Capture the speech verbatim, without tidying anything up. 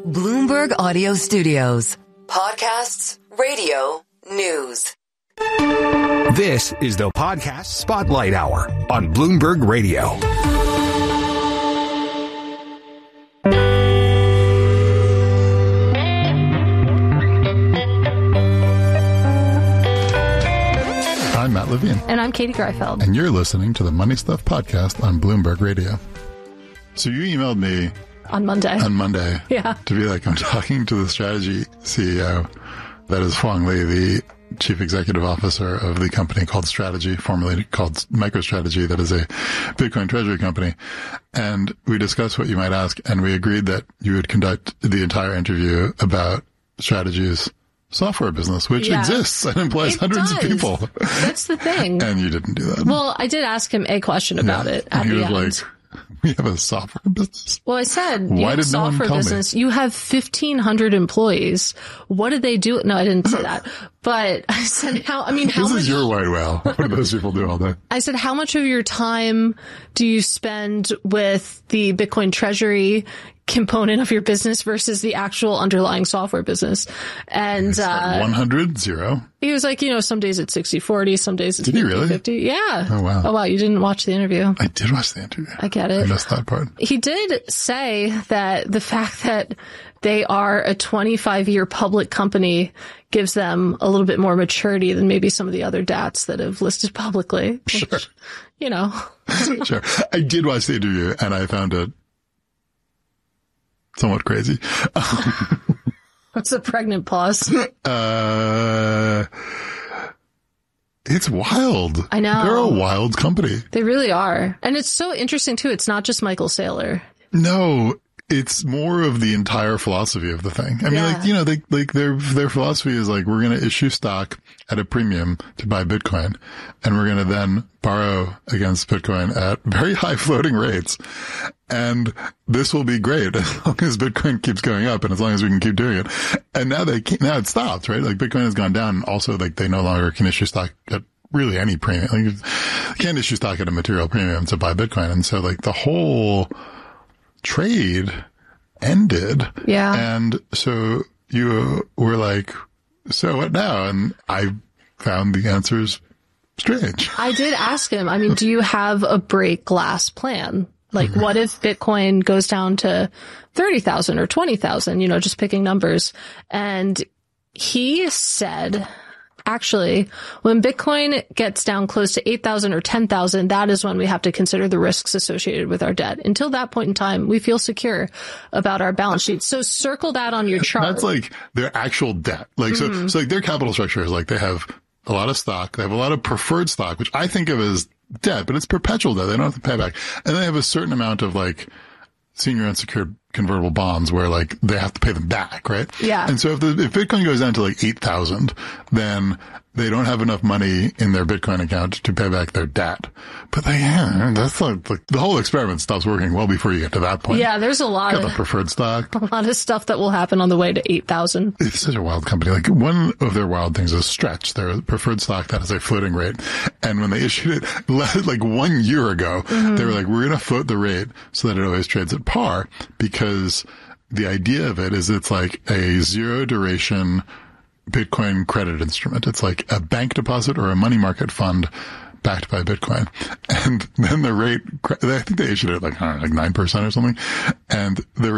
Bloomberg Audio Studios. Podcasts, radio, news. This is the Podcast Spotlight Hour on Bloomberg Radio. I'm Matt Levine. And I'm Katie Greifeld. And you're listening to the Money Stuff Podcast on Bloomberg Radio. So you emailed me on Monday. On Monday. Yeah. To be like, I'm talking to the strategy C E O, that is Phong Le, the chief executive officer of the company called Strategy, formerly called MicroStrategy, that is a Bitcoin treasury company. And we discussed what you might ask, and we agreed that you would conduct the entire interview about Strategy's software business, which yeah. exists and employs it hundreds does. of people. That's the thing. And you didn't do that. Well, I did ask him a question about yeah. it at and he the was end. Like, we have a software business. Well, I said, why you have did a no one software tell business. me? You have fifteen hundred employees. What do they do? No, I didn't say that. But I said, how, I mean, how This much, is your white whale. What do those people do all day? I said, how much of your time do you spend with the Bitcoin treasury component of your business versus the actual underlying software business? And, uh, one hundred, zero. He was like, you know, some days it's sixty forty, some days it's Did he really? fifty. Yeah. Oh, wow. Oh, wow. You didn't watch the interview. I did watch the interview. I get it. I missed that part. He did say that the fact that they are a twenty-five year public company gives them a little bit more maturity than maybe some of the other D A Ts that have listed publicly. Sure. Which, you know. Sure. I did watch the interview and I found it somewhat crazy. What's the pregnant pause? Uh, it's wild. I know. They're a wild company. They really are. And it's so interesting too. It's not just Michael Saylor. No, it's more of the entire philosophy of the thing. I mean, yeah. like, you know, they, like their, their philosophy is like, we're going to issue stock at a premium to buy Bitcoin, and we're going to then borrow against Bitcoin at very high floating rates. And this will be great as long as Bitcoin keeps going up and as long as we can keep doing it. And now they can't, now it stopped, right? Like Bitcoin has gone down, and also like they no longer can issue stock at really any premium. Like, you can't issue stock at a material premium to buy Bitcoin. And so like the whole trade ended. Yeah. And so you were like, so what now? And I found the answers strange. I did ask him, I mean, do you have a break glass plan? Like, what if Bitcoin goes down to thirty thousand or twenty thousand, you know, just picking numbers. And he said, actually, when Bitcoin gets down close to eight thousand or ten thousand, that is when we have to consider the risks associated with our debt. Until that point in time, we feel secure about our balance sheet. So circle that on your chart. That's like their actual debt. Like, mm-hmm. so, so like their capital structure is like they have a lot of stock. They have a lot of preferred stock, which I think of as debt, but it's perpetual debt. They don't have to pay back. And they have a certain amount of like senior unsecured convertible bonds where like they have to pay them back, right? Yeah. And so if the, if Bitcoin goes down to like eight thousand, then they don't have enough money in their Bitcoin account to pay back their debt. But they, yeah, that's like, like the whole experiment stops working well before you get to that point. Yeah, there's a lot Got of the preferred stock. A lot of stuff that will happen on the way to eight thousand. It's such a wild company. Like one of their wild things is Stretch, their preferred stock that has a floating rate. And when they issued it like one year ago, mm-hmm. they were like, we're going to float the rate so that it always trades at par, because the idea of it is it's like a zero duration Bitcoin credit instrument. It's like a bank deposit or a money market fund backed by Bitcoin. And then the rate, I think they issued it like, I don't know, like nine percent or something. And the